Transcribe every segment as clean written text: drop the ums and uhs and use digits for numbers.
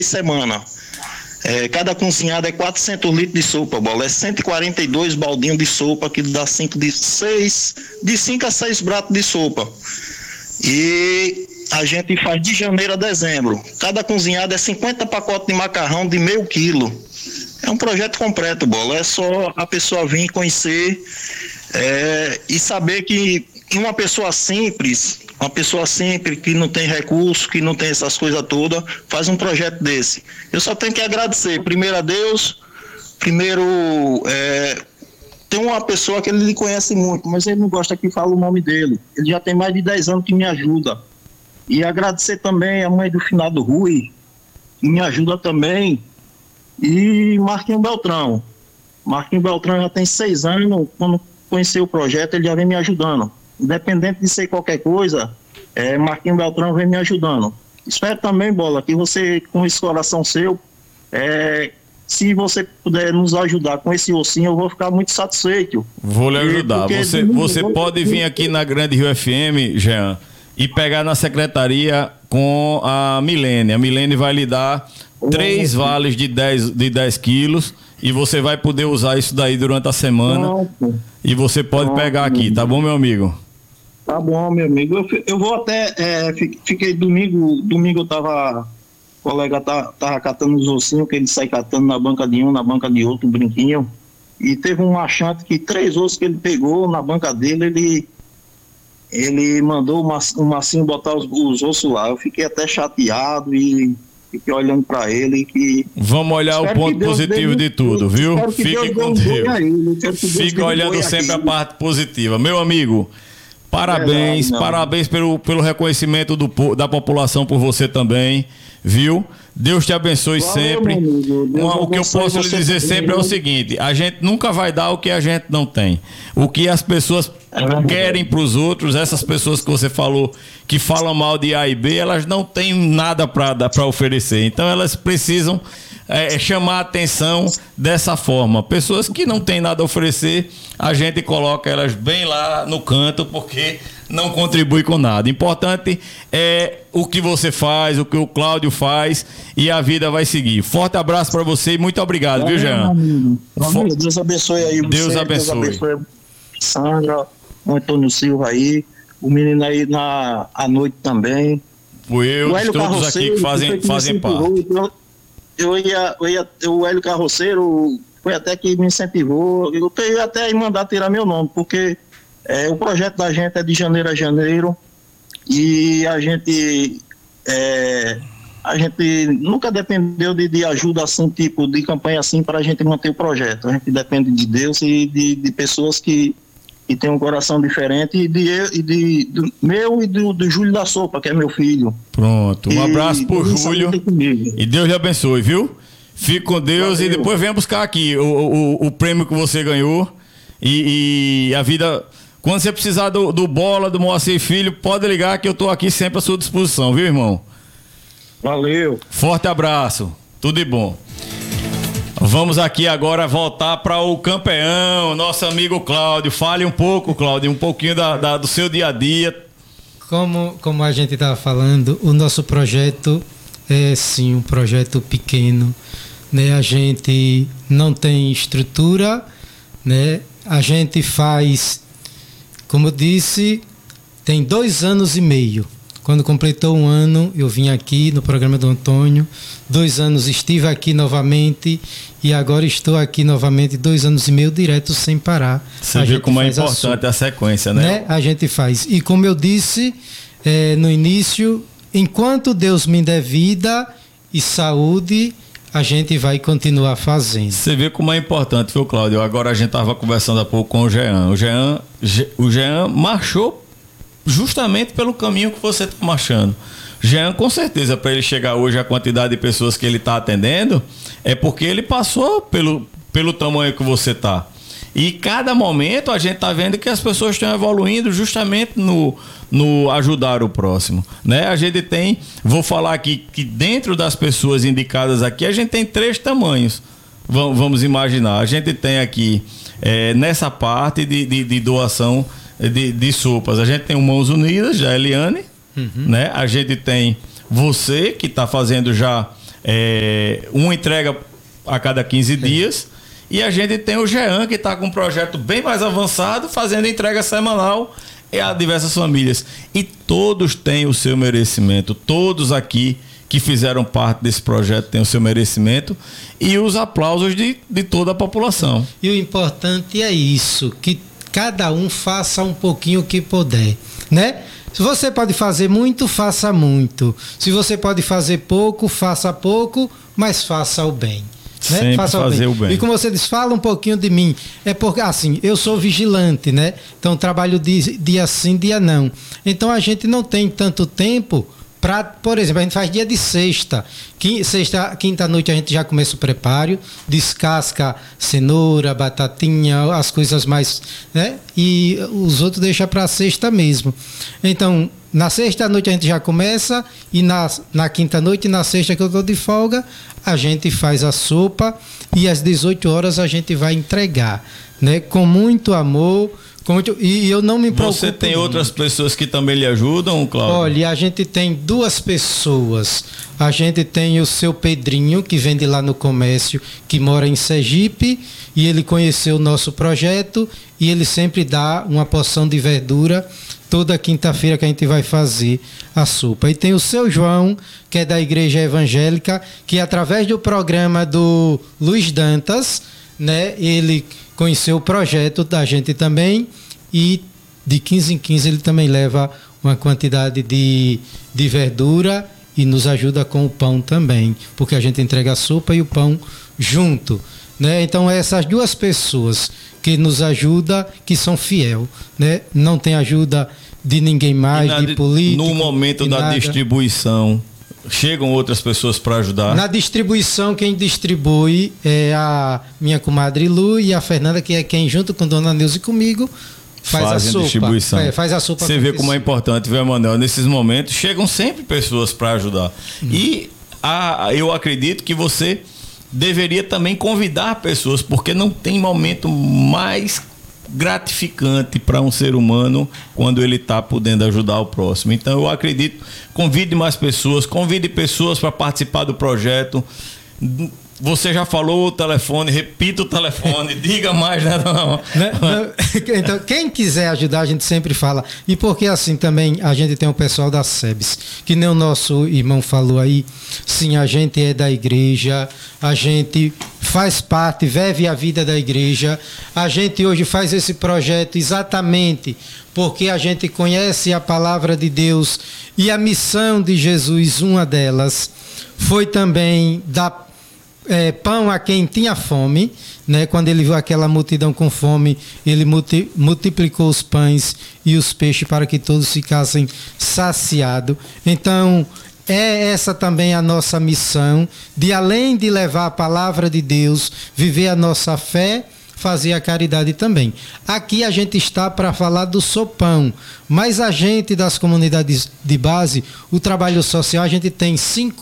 semanas. Cada cozinhada é 400 litros de sopa, bola. É 142 baldinhos de sopa, que dá 5 a 6 pratos de sopa. E a gente faz de janeiro a dezembro. Cada cozinhada é 50 pacotes de macarrão de meio quilo. É um projeto completo, bola. É só a pessoa vir conhecer e saber que uma pessoa simples que não tem recurso, que não tem essas coisas todas, faz um projeto desse. Eu só tenho que agradecer, primeiro a Deus, tem uma pessoa que ele lhe conhece muito, mas ele não gosta que fale o nome dele. Ele já tem mais de 10 anos que me ajuda. E agradecer também a mãe do finado Rui, que me ajuda também, e Marquinhos Beltrão. Marquinhos Beltrão já tem 6 anos, quando conheceu o projeto, ele já vem me ajudando. Independente de ser qualquer coisa, Marquinhos Beltrão vem me ajudando. Espero também, Bola, que você, com esse coração seu, se você puder nos ajudar com esse ossinho, eu vou ficar muito satisfeito. Vou lhe ajudar. Você pode vir aqui na Grande Rio FM, Jean, e pegar na secretaria com a Milene. A Milene vai lhe dar 3 vales de 10 quilos e você vai poder usar isso daí durante a semana. E você pode pegar aqui, tá bom, meu amigo? Tá bom, meu amigo. Eu vou até... fiquei domingo eu tava... O colega tava catando os ossinhos, que ele sai catando na banca de um, na banca de outro, um brinquinho. E teve um achante que 3 ossos que ele pegou na banca dele, ele mandou o Marcinho botar os ossos lá. Eu fiquei até chateado e fiquei olhando para ele. Vamos olhar o ponto positivo de tudo, viu? Fique com Deus. Fique olhando sempre a parte positiva. Meu amigo, parabéns pelo reconhecimento da população por você também, viu? Deus te abençoe sempre. O que eu posso lhe dizer sempre é o seguinte: a gente nunca vai dar o que a gente não tem. O que as pessoas querem para os outros, essas pessoas que você falou que falam mal de A e B, elas não têm nada para oferecer. Então elas precisam chamar a atenção dessa forma. Pessoas que não têm nada a oferecer, a gente coloca elas bem lá no canto, porque não contribui com nada. Importante é o que você faz, o que o Cláudio faz, e a vida vai seguir. Forte abraço para você e muito obrigado, viu, Jean? Deus abençoe aí. Deus abençoe. Sandra, o Antônio Silva aí, o menino aí à noite também. O todos aqui que fazem parte. O Hélio Carroceiro foi até que me incentivou. Eu tenho até mandar tirar meu nome, porque o projeto da gente é de janeiro a janeiro e a gente nunca dependeu de ajuda assim, tipo de campanha assim, para a gente manter o projeto. A gente depende de Deus e de pessoas que têm um coração diferente, do meu e do Júlio da Sopa, que é meu filho. Pronto, um abraço por Júlio e Deus lhe abençoe, viu? Fique com Deus. Valeu. E depois venha buscar aqui o prêmio que você ganhou e a vida... Quando você precisar do Bola, do Moacir Filho, pode ligar que eu tô aqui sempre à sua disposição, viu, irmão? Valeu. Forte abraço. Tudo de bom. Vamos aqui agora voltar para o campeão, nosso amigo Cláudio. Fale um pouco, Cláudio, um pouquinho do seu dia a dia. Como a gente estava falando, o nosso projeto é sim um projeto pequeno, né? A gente não tem estrutura, né? A gente faz, como eu disse, tem 2 anos e meio. Quando completou 1 ano, eu vim aqui no programa do Antônio. 2 anos estive aqui novamente e agora estou aqui novamente 2 anos e meio direto sem parar. Você viu como é importante a sequência, né? A gente faz. E como eu disse no início, enquanto Deus me der vida e saúde, a gente vai continuar fazendo. Você vê como é importante, viu, Cláudio? Agora a gente estava conversando há pouco com o Jean. O Jean marchou justamente pelo caminho que você está marchando. Jean, com certeza, para ele chegar hoje a quantidade de pessoas que ele está atendendo, é porque ele passou pelo tamanho que você está. E cada momento a gente está vendo que as pessoas estão evoluindo justamente no ajudar o próximo, né? A gente tem, vou falar aqui que dentro das pessoas indicadas aqui, a gente tem 3 tamanhos. Vamos imaginar, a gente tem aqui nessa parte de doação de sopas, a gente tem o Mãos Unidas, da Eliane, né? A gente tem você que está fazendo já uma entrega a cada 15 dias. E a gente tem o Jean, que está com um projeto bem mais avançado, fazendo entrega semanal a diversas famílias. E todos têm o seu merecimento. Todos aqui que fizeram parte desse projeto têm o seu merecimento e os aplausos de toda a população. E o importante é isso, que cada um faça um pouquinho o que puder, né? Se você pode fazer muito, faça muito. Se você pode fazer pouco, faça pouco, mas faça o bem. Né? Sempre fazer o bem. E como você diz, fala um pouquinho de mim. É porque, assim, eu sou vigilante, né? Então trabalho dia sim, dia não. Então a gente não tem tanto tempo para, por exemplo, a gente faz dia de sexta. Quinta-noite a gente já começa o preparo, descasca cenoura, batatinha, as coisas mais, né? E os outros deixa para sexta mesmo. Então, na sexta-noite a gente já começa e na quinta-noite e na sexta que eu estou de folga, a gente faz a sopa e às 18 horas a gente vai entregar, né? Com muito amor. E eu não me preocupo. Você tem outras pessoas que também lhe ajudam, Cláudio? Olha, a gente tem 2 pessoas. A gente tem o seu Pedrinho, que vende lá no comércio, que mora em Sergipe, e ele conheceu o nosso projeto e ele sempre dá uma porção de verdura toda quinta-feira que a gente vai fazer a sopa. E tem o seu João, que é da Igreja Evangélica, que através do programa do Luiz Dantas, né, ele conheceu o projeto da gente também e de 15 em 15 ele também leva uma quantidade de verdura e nos ajuda com o pão também, porque a gente entrega a sopa e o pão junto, né? Então essas 2 pessoas que nos ajudam, que são fiel, né? Não tem ajuda de ninguém mais, de político. No momento da nada. Distribuição, chegam outras pessoas para ajudar? Na distribuição, quem distribui é a minha comadre Lu e a Fernanda, que é quem, junto com Dona Neuza e comigo, faz a sopa. Distribuição. Faz a sopa. Você vê como é importante, viu, Emanuel? Nesses momentos, chegam sempre pessoas para ajudar. E eu acredito que você deveria também convidar pessoas, porque não tem momento mais gratificante para um ser humano quando ele está podendo ajudar o próximo. Então eu acredito, convide mais pessoas, convide pessoas para participar do projeto. Você já falou o telefone, repita o telefone, diga mais, né? Então, quem quiser ajudar, a gente sempre fala. E porque assim também a gente tem o pessoal da SEBS, que nem o nosso irmão falou aí. Sim, a gente é da igreja, a gente faz parte, vive a vida da igreja. A gente hoje faz esse projeto exatamente porque a gente conhece a palavra de Deus e a missão de Jesus, uma delas, foi também dar pão a quem tinha fome, né? Quando ele viu aquela multidão com fome, ele multiplicou os pães e os peixes para que todos ficassem saciados. Então, é essa também a nossa missão, de além de levar a palavra de Deus, viver a nossa fé, fazer a caridade também. Aqui a gente está para falar do sopão, mas a gente das comunidades de base, o trabalho social, a gente tem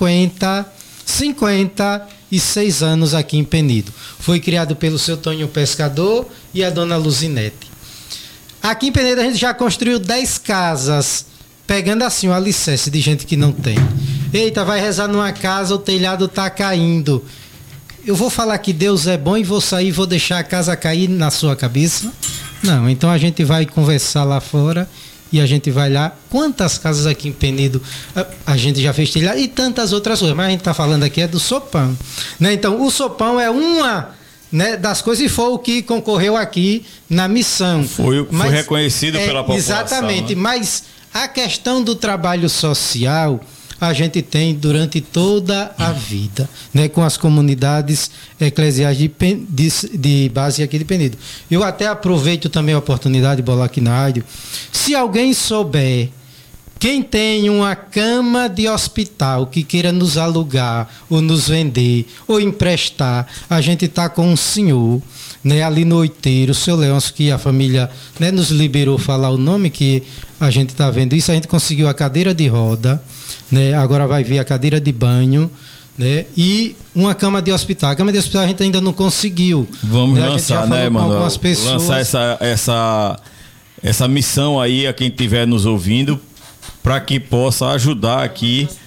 56 anos aqui em Penedo. Foi criado pelo seu Tonho Pescador e a dona Luzinete. Aqui em Penedo a gente já construiu 10 casas, pegando assim o alicerce de gente que não tem. Eita, vai rezar numa casa, o telhado está caindo. Eu vou falar que Deus é bom e vou sair e vou deixar a casa cair na sua cabeça? Não, então a gente vai conversar lá fora e a gente vai lá. Quantas casas aqui em Penedo a gente já fez telhado e tantas outras coisas, mas a gente está falando aqui é do sopão, né? Então o sopão é uma, né, das coisas, e foi o que concorreu aqui na missão. Foi reconhecido pela população. Exatamente, né? Mas a questão do trabalho social a gente tem durante toda a vida, né, com as comunidades eclesiais de base aqui de Penedo. Eu até aproveito também a oportunidade de bolar aqui na rádio. Se alguém souber quem tem uma cama de hospital que queira nos alugar ou nos vender ou emprestar, a gente está com um senhor, né, ali no Oiteiro, o seu Leôncio, que a família, né, nos liberou falar o nome, que a gente está vendo isso. A gente conseguiu a cadeira de roda, né, agora vai vir a cadeira de banho, né, e uma cama de hospital. A cama de hospital a gente ainda não conseguiu. Vamos, né, lançar, né, Emanuel? Lançar essa missão aí a quem estiver nos ouvindo, para que possa ajudar aqui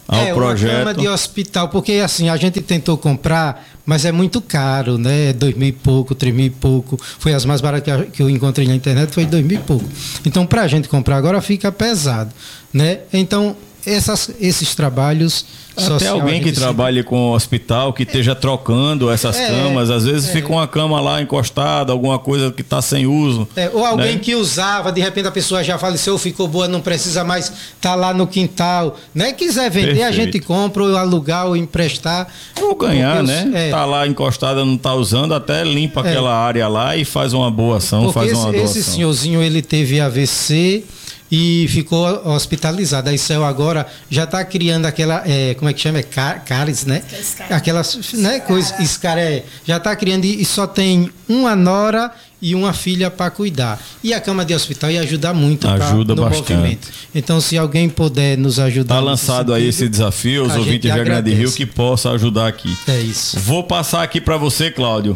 ao projeto. Uma cama de hospital, porque assim, a gente tentou comprar, mas é muito caro, né? 2.000 e pouco, 3.000 e pouco. Foi as mais baratas que eu encontrei na internet, foi 2.000 e pouco. Então, pra gente comprar agora fica pesado, né? Então, esses trabalhos até alguém que trabalhe com hospital, que esteja trocando essas camas, às vezes fica uma cama lá encostada, alguma coisa que está sem uso. Ou alguém, né, que usava, de repente a pessoa já faleceu, ficou boa, não precisa mais, tá lá no quintal, né? Quiser vender, perfeito, a gente compra, ou alugar, ou emprestar. Ou ganhar, né? Tá lá encostada, não tá usando, até limpa aquela área lá e faz uma boa ação, porque faz uma doação. Esse senhorzinho, ele teve AVC e ficou hospitalizado. Aí saiu agora, já está criando aquela, como é que chama? Cáries, né? Aquelas, né, coisa, já está criando e só tem uma nora e uma filha para cuidar. E a cama de hospital ia ajudar muito no bastante movimento. Então, se alguém puder nos ajudar... Está lançado aí esse desafio, os ouvintes de Grande Rio, que possa ajudar aqui. É isso. Vou passar aqui para você, Cláudio,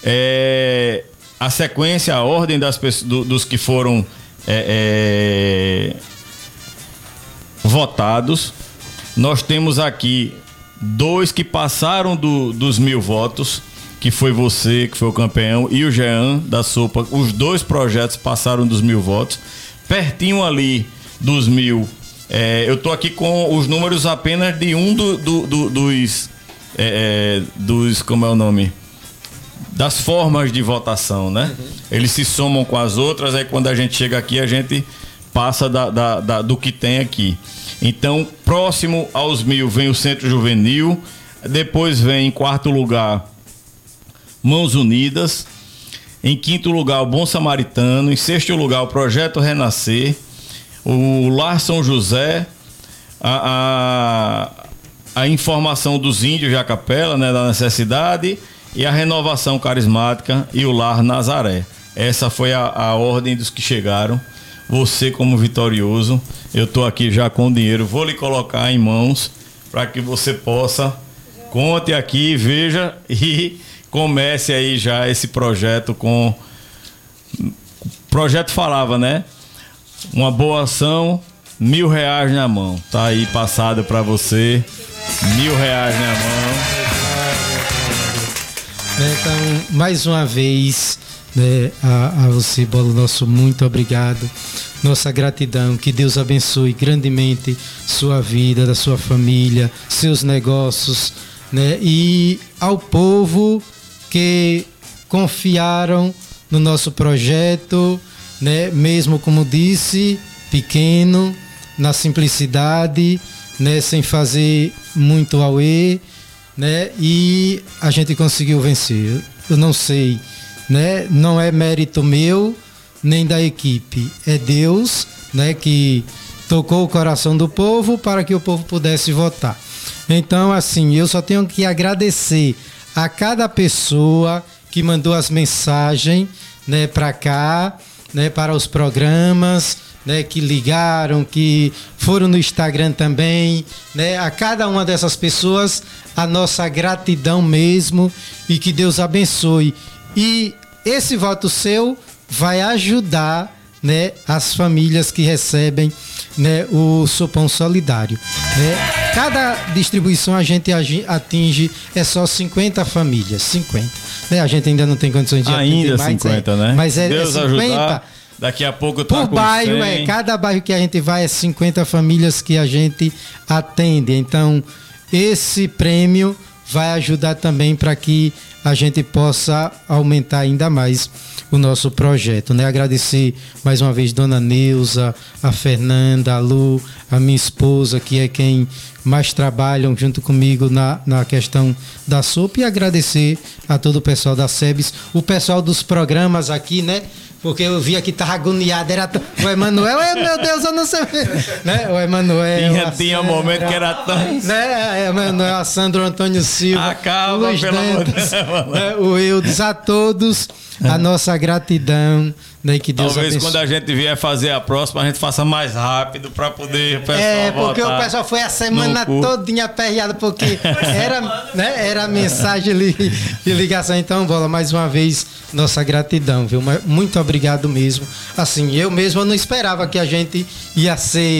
a sequência, a ordem das pessoas, dos que foram votados. Nós temos aqui 2 que passaram dos 1.000 votos, que foi você, que foi o campeão, e o Jean da Sopa. Os 2 projetos passaram dos 1.000 votos, pertinho ali dos 1.000. Eu tô aqui com os números apenas de um dos como é o nome? Das formas de votação, né? Uhum. Eles se somam com as outras, aí quando a gente chega aqui, a gente passa do que tem aqui. Então, próximo aos 1.000 vem o Centro Juvenil, depois vem em 4º lugar Mãos Unidas, em 5º lugar o Bom Samaritano, em 6º lugar o Projeto Renascer, o Lar São José, a informação dos índios de Acapela, né, da necessidade, e a Renovação Carismática e o Lar Nazaré. Essa foi a ordem dos que chegaram. Você, como vitorioso, eu estou aqui já com o dinheiro, vou lhe colocar em mãos para que você possa, conte aqui, veja e comece aí já esse projeto o projeto falava, né? Uma boa ação, R$1.000 na mão. Tá aí passado para você, R$1.000 na mão. Então, mais uma vez, né, a você, Bola, nosso muito obrigado, nossa gratidão, que Deus abençoe grandemente sua vida, da sua família, seus negócios, né, e ao povo que confiaram no nosso projeto, né, mesmo como disse, pequeno, na simplicidade, né, sem fazer muito auê, né? E a gente conseguiu vencer. Eu não sei, né? Não é mérito meu nem da equipe, é Deus, né, que tocou o coração do povo para que o povo pudesse votar. Então, assim, eu só tenho que agradecer a cada pessoa que mandou as mensagens, né, para cá, né, para os programas, né, que ligaram, que foram no Instagram também, né, a cada uma dessas pessoas a nossa gratidão mesmo, e que Deus abençoe. E esse voto seu vai ajudar, né, as famílias que recebem, né, o Sopão Solidário, né? Cada distribuição a gente atinge só 50 famílias, 50, né? A gente ainda não tem condições de ainda mais 50, né? Mas Deus 50. Ajudar. Daqui a pouco tá por bairro, 100. Cada bairro que a gente vai é 50 famílias que a gente atende. Então, esse prêmio vai ajudar também para que a gente possa aumentar ainda mais o nosso projeto, né? Agradecer mais uma vez Dona Neuza, a Fernanda, a Lu, a minha esposa, que é quem mais trabalham junto comigo na questão da sopa, e agradecer a todo o pessoal da SEBS, o pessoal dos programas aqui, né? Porque eu via que tava agoniado, era o Emanuel, meu Deus, eu não sei, né? O Emanuel. Tinha um momento que era tão... Né? Emanuel, a Sandro Antônio Silva, acaba, Luiz pelo amor de Dantas, né? O Eudes, a todos, a nossa gratidão, né? Que Deus talvez abençoe. Quando a gente vier fazer a próxima, a gente faça mais rápido para poder o pessoal porque o pessoal foi a semana todinha aperreada, porque era a mensagem de ligação. Então, Bola, mais uma vez, nossa gratidão, viu? Muito obrigado mesmo. Assim, eu mesmo não esperava que a gente ia ser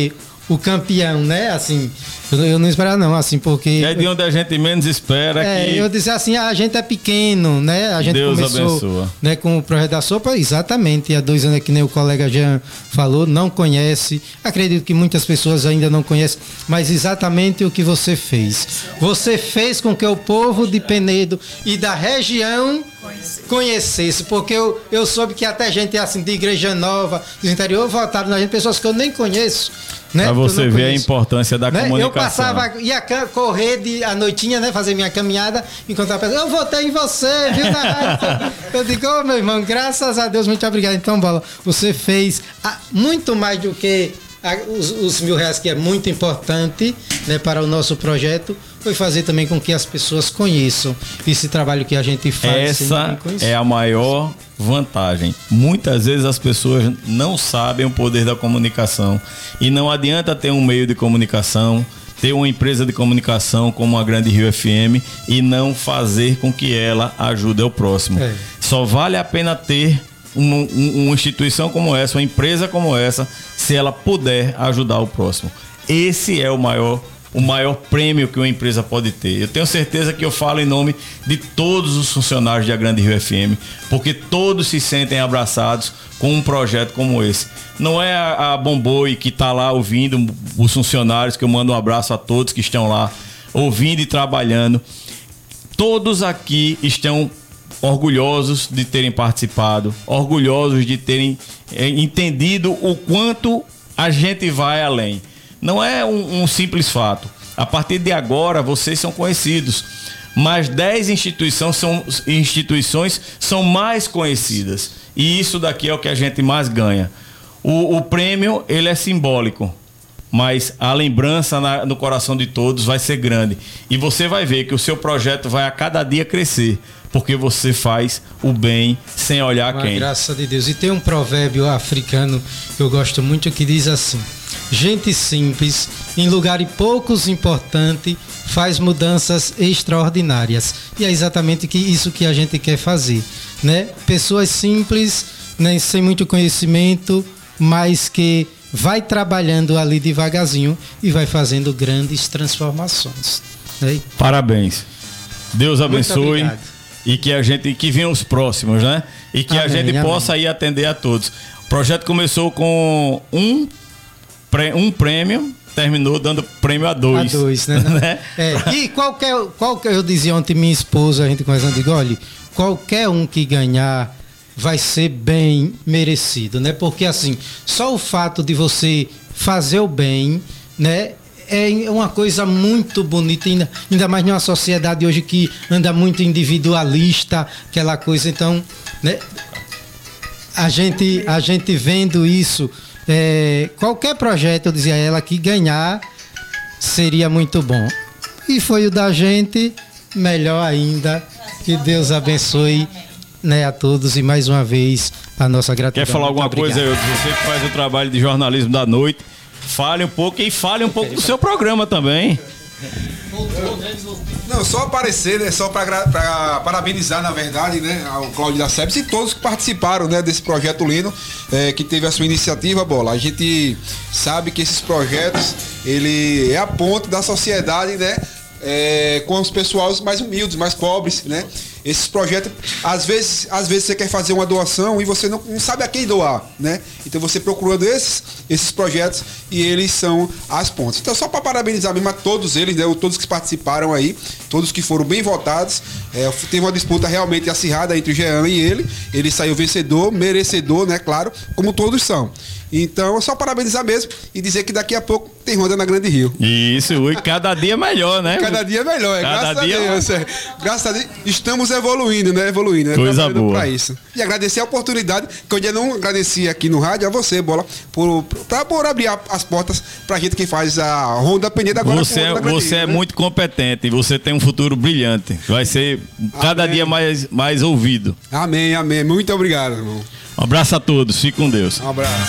o campeão, né? Assim, eu não esperava não, assim, porque... É de onde a gente menos espera que... eu disse assim, a gente é pequeno, né? A gente Deus começou, abençoa. Né, com o projeto da sopa, exatamente, há 2 anos, que nem o colega Jean falou, não conhece, acredito que muitas pessoas ainda não conhecem, mas exatamente o que você fez. Você fez com que o povo de Penedo e da região conhecesse, porque eu soube que até gente assim de Igreja Nova, do interior, votaram na gente, pessoas que eu nem conheço. Né? Pra você ver a importância da comunicação. Eu passava, ia correr à noitinha, né? Fazer minha caminhada, encontrar a pessoa, eu votei em você, viu? Eu digo, meu irmão, graças a Deus, muito obrigado. Então, Bola, você fez muito mais do que os R$1.000, que é muito importante, né, para o nosso projeto, foi fazer também com que as pessoas conheçam esse trabalho que a gente faz. Essa é a maior vantagem. Muitas vezes as pessoas não sabem o poder da comunicação e não adianta ter um meio de comunicação, ter uma empresa de comunicação como a Grande Rio FM e não fazer com que ela ajude ao próximo. Só vale a pena ter uma instituição como essa, uma empresa como essa, se ela puder ajudar o próximo. Esse é o maior prêmio que uma empresa pode ter. Eu tenho certeza que eu falo em nome de todos os funcionários da Grande Rio FM, porque todos se sentem abraçados com um projeto como esse. Não é a Bomboi que está lá ouvindo os funcionários, que eu mando um abraço a todos que estão lá ouvindo e trabalhando. Todos aqui estão orgulhosos de terem participado, orgulhosos de terem entendido o quanto a gente vai além. Não é um simples fato. A partir de agora, vocês são conhecidos, mas 10 instituições são mais conhecidas. E isso daqui é o que a gente mais ganha. O prêmio, ele é simbólico, mas a lembrança no coração de todos vai ser grande. E você vai ver que o seu projeto vai a cada dia crescer, porque você faz o bem sem olhar quem. Graças a Deus. E tem um provérbio africano que eu gosto muito que diz assim: gente simples, em lugares poucos importantes, faz mudanças extraordinárias. E é exatamente isso que a gente quer fazer, né? Pessoas simples, né, sem muito conhecimento, mas que vai trabalhando ali devagarzinho e vai fazendo grandes transformações. Né? Parabéns. Deus abençoe. E que venham os próximos, né? E que a gente possa ir atender a todos. O projeto começou com um prêmio, terminou dando prêmio a 2. A 2, né? E qualquer, eu dizia ontem, minha esposa, a gente conversando, digo, olha, qualquer um que ganhar vai ser bem merecido, né? Porque assim, só o fato de você fazer o bem, né, é uma coisa muito bonita, ainda mais numa sociedade hoje que anda muito individualista, aquela coisa. Então, né, a gente vendo isso, qualquer projeto, eu dizia a ela, que ganhar seria muito bom. E foi o da gente, melhor ainda. Que Deus abençoe, né, a todos, e mais uma vez a nossa gratidão. Quer falar alguma coisa? Você que faz o trabalho de jornalismo da noite, fale um pouco do seu programa também. Não, só aparecer, né? Só para parabenizar, na verdade, né, ao Cláudio da SEBS e todos que participaram, né, desse projeto lindo, que teve a sua iniciativa, Bola. A gente sabe que esses projetos, ele é a ponte da sociedade, né, com os pessoais mais humildes, mais pobres, né? Esses projetos, às vezes você quer fazer uma doação e você não sabe a quem doar, né? Então você procurando esses projetos, e eles são as pontes. Então, só para parabenizar mesmo a todos eles, né? Todos que participaram aí, todos que foram bem votados. Teve uma disputa realmente acirrada entre o Jean e ele. Ele saiu vencedor, merecedor, né? Claro, como todos são. Então, só parabenizar mesmo e dizer que daqui a pouco tem Ronda na Grande Rio. Isso, e cada dia melhor, né? Cada dia melhor, graças a Deus. Graças a Deus, estamos evoluindo, né? Coisa boa. Pra isso. E agradecer a oportunidade, que eu ainda não agradeci aqui no rádio, a você, Bola, por abrir as portas pra gente que faz a Ronda Penedo agora. Você é muito competente, você tem um futuro brilhante. Vai ser cada dia mais ouvido. Amém, amém. Muito obrigado, irmão. Um abraço a todos, fique com Deus. Um abraço.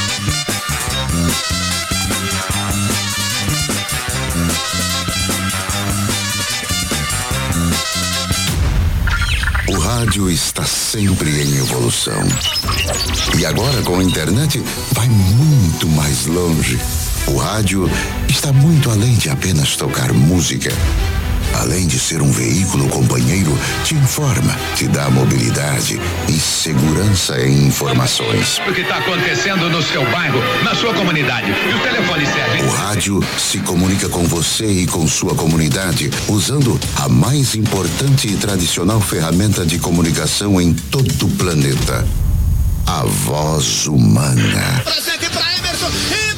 O rádio está sempre em evolução. E agora, com a internet, vai muito mais longe. O rádio está muito além de apenas tocar música. Além de ser um veículo companheiro, te informa, te dá mobilidade e segurança em informações. O que está acontecendo no seu bairro, na sua comunidade. E o telefone serve. O rádio se comunica com você e com sua comunidade usando a mais importante e tradicional ferramenta de comunicação em todo o planeta. A voz humana. Presente pra Emerson.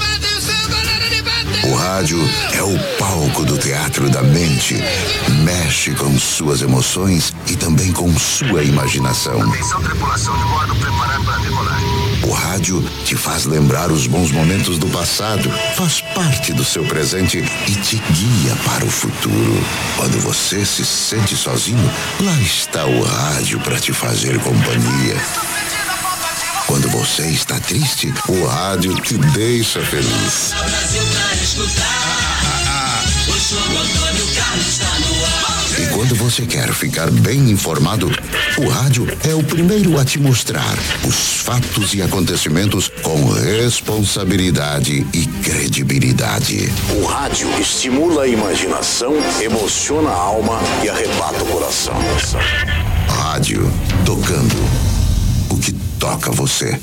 O rádio é o palco do teatro da mente. Mexe com suas emoções e também com sua imaginação. Atenção, tripulação de bordo, preparado para decolar. O rádio te faz lembrar os bons momentos do passado, faz parte do seu presente e te guia para o futuro. Quando você se sente sozinho, lá está o rádio para te fazer companhia. Quando você está triste, o rádio te deixa feliz. E quando você quer ficar bem informado, o rádio é o primeiro a te mostrar os fatos e acontecimentos com responsabilidade e credibilidade. O rádio estimula a imaginação, emociona a alma e arrebata o coração. Rádio tocando o que toca você.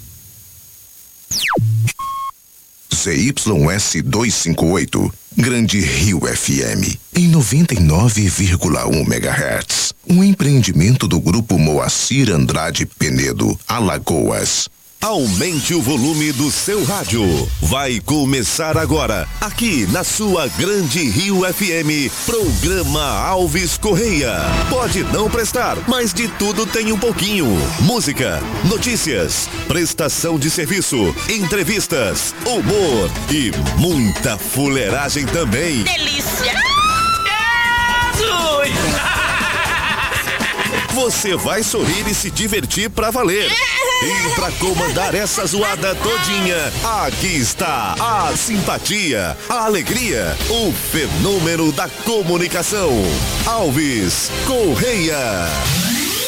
ZYS 258, Grande Rio FM, em 99,1 MHz. Um empreendimento do Grupo Moacir Andrade Penedo, Alagoas. Aumente o volume do seu rádio. Vai começar agora, aqui na sua Grande Rio FM, programa Alves Correia. Pode não prestar, mas de tudo tem um pouquinho. Música, notícias, prestação de serviço, entrevistas, humor e muita fuleiragem também. Delícia! Você vai sorrir e se divertir pra valer. E pra comandar essa zoada todinha, aqui está a simpatia, a alegria, o fenômeno da comunicação. Alves Correia.